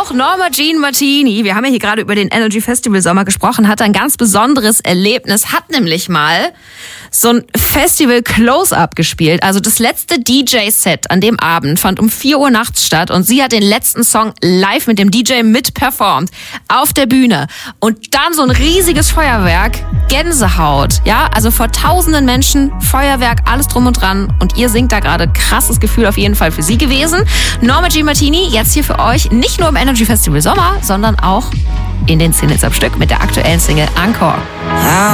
auch Norma Jean Martini, wir haben ja hier gerade über den Energy Festival Sommer gesprochen, hat ein ganz besonderes Erlebnis, hat nämlich mal so ein Festival Close-Up gespielt. Also das letzte DJ-Set an dem Abend fand um 4 Uhr nachts statt und sie hat den letzten Song live mit dem DJ mitperformt auf der Bühne. Und dann so ein riesiges Feuerwerk, Gänsehaut, ja, also vor tausenden Menschen, Feuerwerk, alles drum und dran. Und ihr singt da gerade, krasses Gefühl auf jeden Fall für sie gewesen. Norma Jean Martini, jetzt hier für euch, nicht nur im Energy Festival Sommer, sondern auch in den Singles am Stück mit der aktuellen Single Encore.